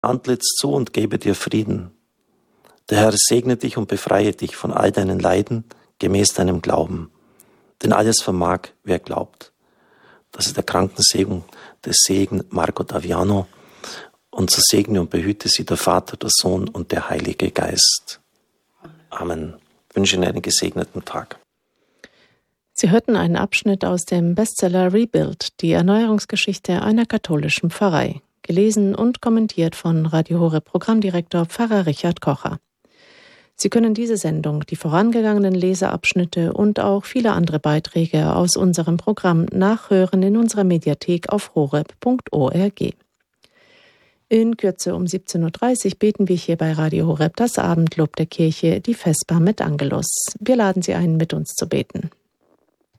Antlitz zu und gebe dir Frieden. Der Herr segne dich und befreie dich von all deinen Leiden gemäß deinem Glauben. Denn alles vermag, wer glaubt. Das ist der Krankensegen des Segen Marco Daviano. Und so segne und behüte sie der Vater, der Sohn und der Heilige Geist. Amen. Ich wünsche Ihnen einen gesegneten Tag. Sie hörten einen Abschnitt aus dem Bestseller Rebuild, die Erneuerungsgeschichte einer katholischen Pfarrei, gelesen und kommentiert von Radio Horeb Programmdirektor Pfarrer Richard Kocher. Sie können diese Sendung, die vorangegangenen Leseabschnitte und auch viele andere Beiträge aus unserem Programm nachhören in unserer Mediathek auf horeb.org. In Kürze um 17.30 Uhr beten wir hier bei Radio Horeb das Abendlob der Kirche, die Vesper mit Angelus. Wir laden Sie ein, mit uns zu beten.